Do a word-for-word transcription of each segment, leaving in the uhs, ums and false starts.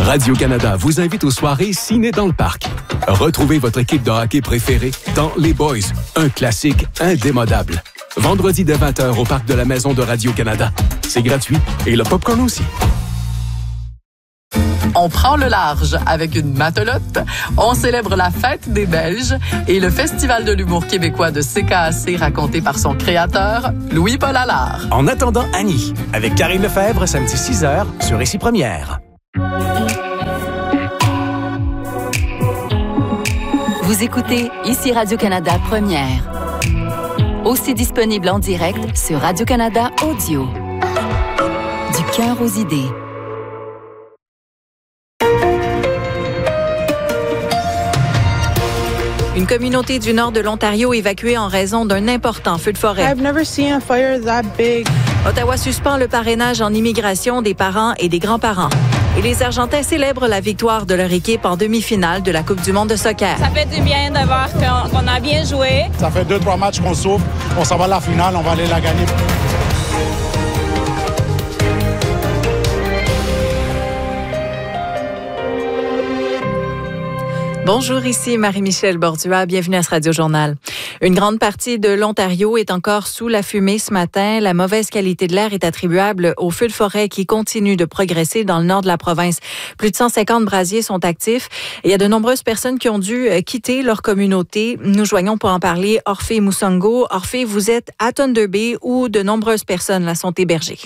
Radio-Canada vous invite aux soirées Ciné dans le Parc. Retrouvez votre équipe de hockey préférée dans Les Boys, un classique indémodable. Vendredi dès vingt heures au Parc de la Maison de Radio-Canada. C'est gratuit et le popcorn aussi. On prend le large avec une matelote, on célèbre la fête des Belges et le Festival de l'humour québécois de C K A C raconté par son créateur, Louis-Paul Allard. En attendant Annie, avec Karine Lefebvre, samedi six heures sur Récit Première. Vous écoutez ici Radio-Canada Première. Aussi disponible en direct sur Radio-Canada Audio. Du cœur aux idées. Une communauté du nord de l'Ontario évacuée en raison d'un important feu de forêt. I've never seen a fire that big. Ottawa suspend le parrainage en immigration des parents et des grands-parents. Et les Argentins célèbrent la victoire de leur équipe en demi-finale de la Coupe du monde de soccer. Ça fait du bien de voir qu'on, qu'on a bien joué. Ça fait deux, trois matchs qu'on souffre. On s'en va à la finale, on va aller la gagner. Bonjour, ici Marie-Michel Bordua. Bienvenue à ce Radio-Journal. Une grande partie de l'Ontario est encore sous la fumée ce matin. La mauvaise qualité de l'air est attribuable aux feux de forêt qui continuent de progresser dans le nord de la province. Plus de cent cinquante brasiers sont actifs. Et il y a de nombreuses personnes qui ont dû quitter leur communauté. Nous joignons pour en parler Orphée Moussango. Orphée, vous êtes à Thunder Bay où de nombreuses personnes là sont hébergées.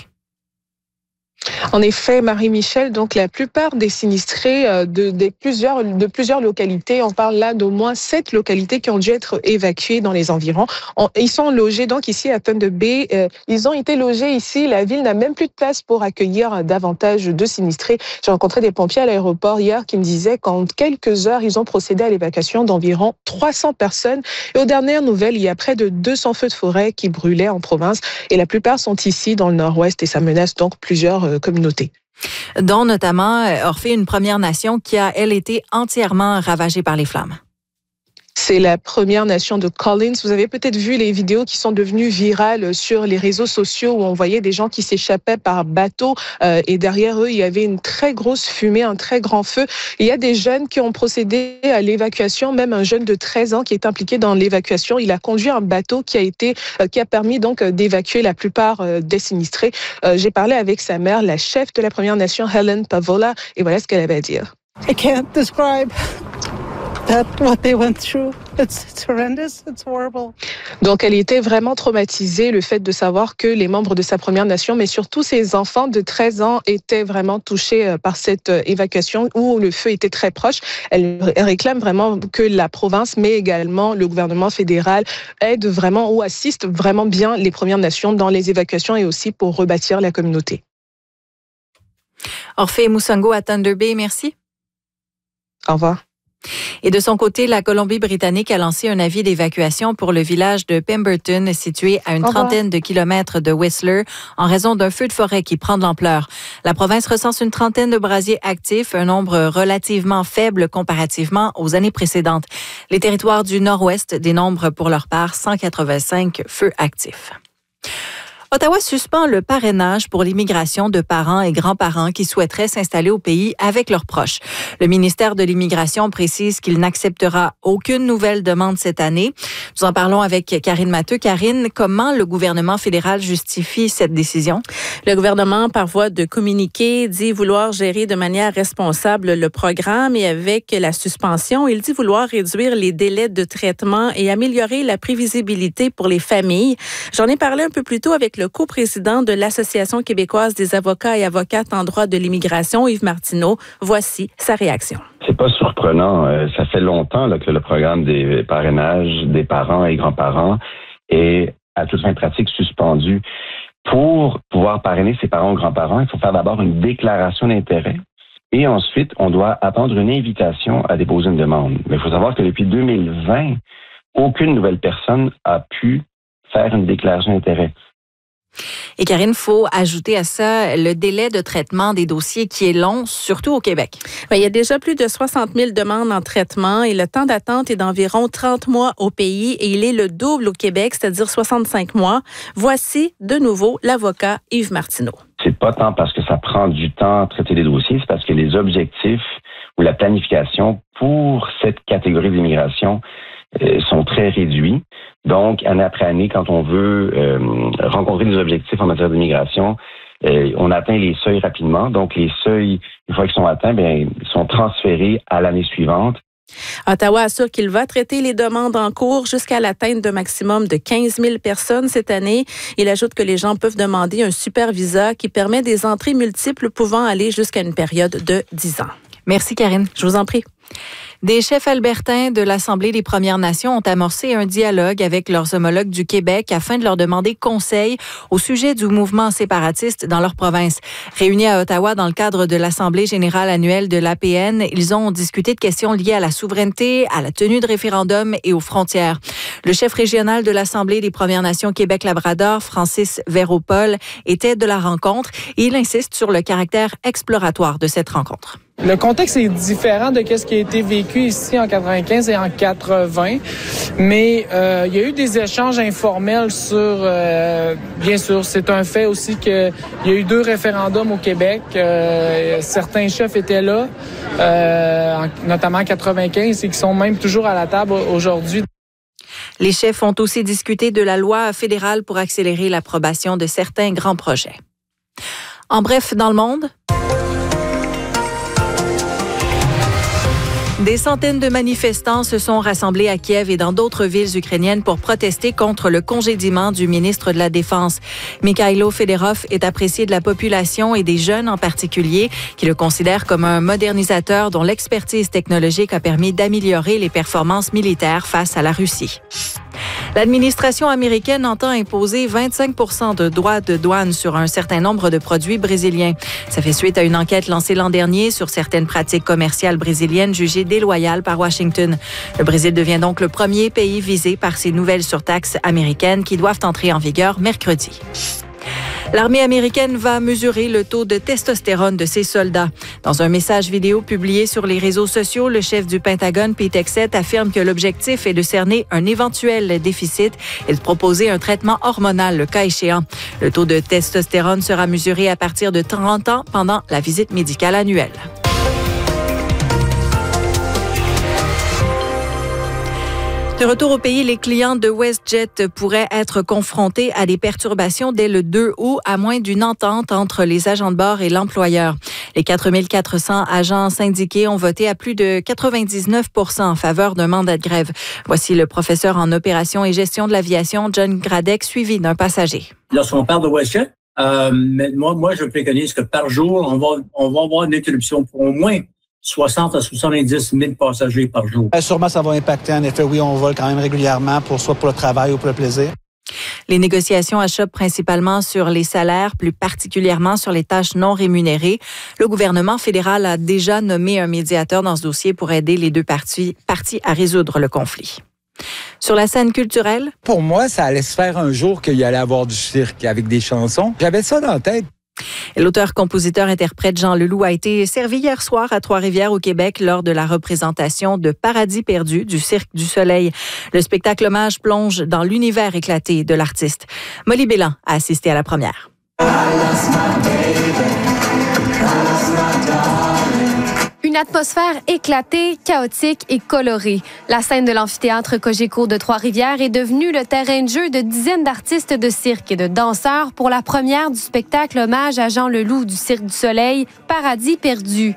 En effet, Marie-Michel, donc la plupart des sinistrés euh, de, de, plusieurs, de plusieurs localités, on parle là d'au moins sept localités qui ont dû être évacuées dans les environs. On, ils sont logés donc ici à Thunder Bay. Euh, ils ont été logés ici. La ville n'a même plus de place pour accueillir davantage de sinistrés. J'ai rencontré des pompiers à l'aéroport hier qui me disaient qu'en quelques heures, ils ont procédé à l'évacuation d'environ trois cents personnes. Et aux dernières nouvelles, il y a près de deux cents feux de forêt qui brûlaient en province. Et la plupart sont ici dans le nord-ouest et ça menace donc plusieurs communautés. Dont notamment Orphée, une Première Nation qui a, elle, été entièrement ravagée par les flammes. C'est la Première Nation de Collins. Vous avez peut-être vu les vidéos qui sont devenues virales sur les réseaux sociaux où on voyait des gens qui s'échappaient par bateau euh, et derrière eux, il y avait une très grosse fumée, un très grand feu. Il y a des jeunes qui ont procédé à l'évacuation, même un jeune de treize ans qui est impliqué dans l'évacuation. Il a conduit un bateau qui a été, euh, qui a permis donc d'évacuer la plupart euh, des sinistrés. Euh, j'ai parlé avec sa mère, la chef de la Première Nation, Helen Pavola, et voilà ce qu'elle avait à dire. I can't describe that what they went through. It's, it's horrendous. It's horrible. Donc, elle était vraiment traumatisée, le fait de savoir que les membres de sa Première Nation, mais surtout ses enfants de treize ans, étaient vraiment touchés par cette évacuation où le feu était très proche. Elle réclame vraiment que la province, mais également le gouvernement fédéral, aide vraiment ou assiste vraiment bien les Premières Nations dans les évacuations et aussi pour rebâtir la communauté. Orphée Moussango à Thunder Bay, merci. Au revoir. Et de son côté, la Colombie-Britannique a lancé un avis d'évacuation pour le village de Pemberton, situé à une trentaine de kilomètres de Whistler, en raison d'un feu de forêt qui prend de l'ampleur. La province recense une trentaine de brasiers actifs, un nombre relativement faible comparativement aux années précédentes. Les territoires du Nord-Ouest dénombrent pour leur part cent quatre-vingt-cinq feux actifs. Ottawa suspend le parrainage pour l'immigration de parents et grands-parents qui souhaiteraient s'installer au pays avec leurs proches. Le ministère de l'Immigration précise qu'il n'acceptera aucune nouvelle demande cette année. Nous en parlons avec Karine Matteux. Karine, comment le gouvernement fédéral justifie cette décision? Le gouvernement, par voie de communiqué, dit vouloir gérer de manière responsable le programme et avec la suspension, il dit vouloir réduire les délais de traitement et améliorer la prévisibilité pour les familles. J'en ai parlé un peu plus tôt avec le coprésident de l'Association québécoise des avocats et avocates en droit de l'immigration, Yves Martineau. Voici sa réaction. C'est pas surprenant. Ça fait longtemps là, que le programme des parrainages des parents et grands-parents est à toute fin pratique suspendu. Pour pouvoir parrainer ses parents ou grands-parents, il faut faire d'abord une déclaration d'intérêt et ensuite, on doit attendre une invitation à déposer une demande. Mais il faut savoir que depuis deux mille vingt, aucune nouvelle personne a pu faire une déclaration d'intérêt. Et Karine, il faut ajouter à ça le délai de traitement des dossiers qui est long, surtout au Québec. Bien, il y a déjà plus de soixante mille demandes en traitement et le temps d'attente est d'environ trente mois au pays et il est le double au Québec, c'est-à-dire soixante-cinq mois. Voici de nouveau l'avocat Yves Martineau. C'est pas tant parce que ça prend du temps à traiter les dossiers, c'est parce que les objectifs ou la planification pour cette catégorie d'immigration euh, sont très réduits. Donc, année après année, quand on veut euh, rencontrer des objectifs en matière d'immigration, euh, on atteint les seuils rapidement. Donc, les seuils, une fois qu'ils sont atteints, bien, ils sont transférés à l'année suivante. Ottawa assure qu'il va traiter les demandes en cours jusqu'à l'atteinte d'un maximum de quinze mille personnes cette année. Il ajoute que les gens peuvent demander un super visa qui permet des entrées multiples pouvant aller jusqu'à une période de dix ans. Merci, Karine. Je vous en prie. Des chefs albertains de l'Assemblée des Premières Nations ont amorcé un dialogue avec leurs homologues du Québec afin de leur demander conseil au sujet du mouvement séparatiste dans leur province. Réunis à Ottawa dans le cadre de l'Assemblée générale annuelle de l'A P N, ils ont discuté de questions liées à la souveraineté, à la tenue de référendums et aux frontières. Le chef régional de l'Assemblée des Premières Nations Québec-Labrador, Francis Véropol, était de la rencontre et il insiste sur le caractère exploratoire de cette rencontre. Le contexte est différent de ce qui a été vécu ici en quatre-vingt-quinze et en quatre-vingts, mais euh, il y a eu des échanges informels sur, euh, bien sûr, c'est un fait aussi qu'il y a eu deux référendums au Québec. Euh, certains chefs étaient là, euh, notamment en quatre-vingt-quinze, et qui sont même toujours à la table aujourd'hui. Les chefs ont aussi discuté de la loi fédérale pour accélérer l'approbation de certains grands projets. En bref, dans le monde, des centaines de manifestants se sont rassemblés à Kiev et dans d'autres villes ukrainiennes pour protester contre le congédiement du ministre de la Défense. Mikhailo Fedorov est apprécié de la population et des jeunes en particulier, qui le considèrent comme un modernisateur dont l'expertise technologique a permis d'améliorer les performances militaires face à la Russie. L'administration américaine entend imposer vingt-cinq pour cent de droits de douane sur un certain nombre de produits brésiliens. Ça fait suite à une enquête lancée l'an dernier sur certaines pratiques commerciales brésiliennes jugées déloyales par Washington. Le Brésil devient donc le premier pays visé par ces nouvelles surtaxes américaines qui doivent entrer en vigueur mercredi. L'armée américaine va mesurer le taux de testostérone de ses soldats. Dans un message vidéo publié sur les réseaux sociaux, le chef du Pentagone, Pete Hegseth, affirme que l'objectif est de cerner un éventuel déficit et de proposer un traitement hormonal le cas échéant. Le taux de testostérone sera mesuré à partir de trente ans pendant la visite médicale annuelle. De retour au pays, les clients de WestJet pourraient être confrontés à des perturbations dès le deux août, à moins d'une entente entre les agents de bord et l'employeur. Les quatre mille quatre cents agents syndiqués ont voté à plus de quatre-vingt-dix-neuf pour cent en faveur d'un mandat de grève. Voici le professeur en opération et gestion de l'aviation, John Gradec, suivi d'un passager. Lorsqu'on parle de WestJet, euh, moi, moi, je préconise que par jour, on va, on va avoir une interruption pour au moins soixante à soixante-dix mille passagers par jour. Euh, sûrement, ça va impacter. En effet, oui, on vole quand même régulièrement, pour soit pour le travail ou pour le plaisir. Les négociations achoppent principalement sur les salaires, plus particulièrement sur les tâches non rémunérées. Le gouvernement fédéral a déjà nommé un médiateur dans ce dossier pour aider les deux parties, parties à résoudre le conflit. Sur la scène culturelle? Pour moi, ça allait se faire un jour qu'il y allait avoir du cirque avec des chansons. J'avais ça dans la tête. L'auteur-compositeur-interprète Jean Leloup a été servi hier soir à Trois-Rivières au Québec lors de la représentation de Paradis perdu du Cirque du Soleil. Le spectacle hommage plonge dans l'univers éclaté de l'artiste. Molly Bélan a assisté à la première. Une atmosphère éclatée, chaotique et colorée. La scène de l'amphithéâtre Cogeco de Trois-Rivières est devenue le terrain de jeu de dizaines d'artistes de cirque et de danseurs pour la première du spectacle hommage à Jean Leloup du Cirque du Soleil, Paradis perdu.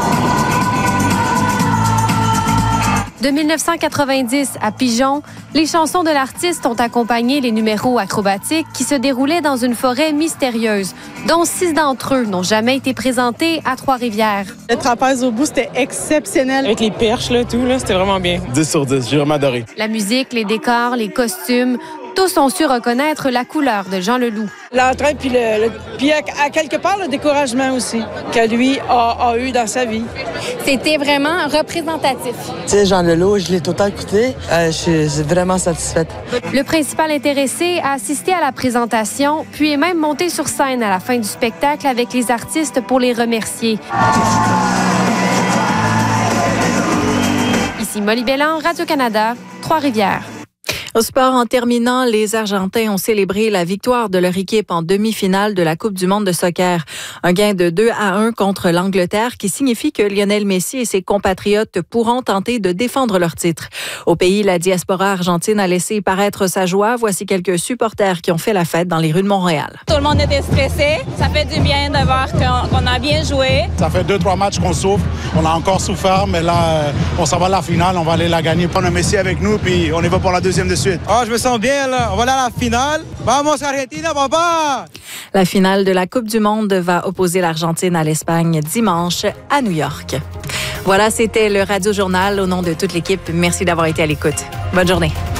De mille neuf cent quatre-vingt-dix à Pigeon, les chansons de l'artiste ont accompagné les numéros acrobatiques qui se déroulaient dans une forêt mystérieuse, dont six d'entre eux n'ont jamais été présentés à Trois-Rivières. Le trapèze au bout, c'était exceptionnel. Avec les perches, là, tout, là, c'était vraiment bien. dix sur dix, j'ai vraiment adoré. La musique, les décors, les costumes, Tous ont su reconnaître la couleur de Jean Leloup. L'entrain, puis, le, le, puis à, à quelque part, le découragement aussi, que lui a, a eu dans sa vie. C'était vraiment représentatif. Tu sais, Jean Leloup, je l'ai tout le temps écouté. Euh, je suis vraiment satisfaite. Le principal intéressé a assisté à la présentation, puis est même monté sur scène à la fin du spectacle avec les artistes pour les remercier. Ici Molly Bellan, Radio-Canada, Trois-Rivières. Au sport, en terminant, les Argentins ont célébré la victoire de leur équipe en demi-finale de la Coupe du monde de soccer. Un gain de deux à un contre l'Angleterre qui signifie que Lionel Messi et ses compatriotes pourront tenter de défendre leur titre. Au pays, la diaspora argentine a laissé paraître sa joie. Voici quelques supporters qui ont fait la fête dans les rues de Montréal. Tout le monde était stressé. Ça fait du bien de voir qu'on, qu'on a bien joué. Ça fait deux, trois matchs qu'on souffre. On a encore souffert, mais là, on s'en va à la finale. On va aller la gagner. On a Messi avec nous, puis on y va pour la deuxième de suite. Ah, je me sens bien, là. On va aller à la finale. Vamos, Argentina, papa! La finale de la Coupe du monde va opposer l'Argentine à l'Espagne dimanche à New York. Voilà, c'était le Radio Journal. Au nom de toute l'équipe, merci d'avoir été à l'écoute. Bonne journée.